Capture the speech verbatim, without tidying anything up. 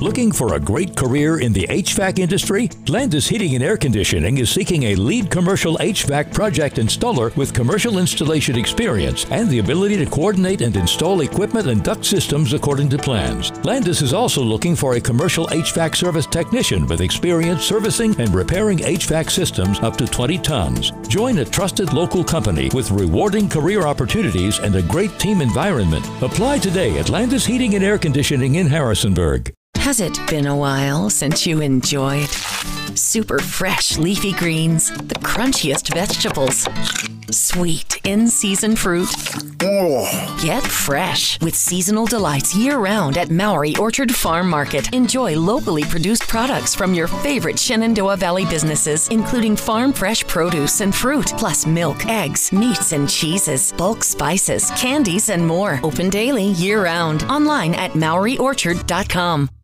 Looking for a great career in the H V A C industry? Landis Heating and Air Conditioning is seeking a lead commercial H V A C project installer with commercial installation experience and the ability to coordinate and install equipment and duct systems according to plans. Landis is also looking for a commercial H V A C service technician with experience servicing and repairing H V A C systems up to twenty tons. Join a trusted local company with rewarding career opportunities and a great team environment. Apply today at Landis Heating and Air Conditioning in Harrisonburg. Has it been a while since you enjoyed super fresh leafy greens, the crunchiest vegetables, sweet in-season fruit? Oh. Get fresh with seasonal delights year-round at Maury Orchard Farm Market. Enjoy locally produced products from your favorite Shenandoah Valley businesses, including farm fresh produce and fruit, plus milk, eggs, meats and cheeses, bulk spices, candies, and more. Open daily year-round. Online at Maury Orchard dot com.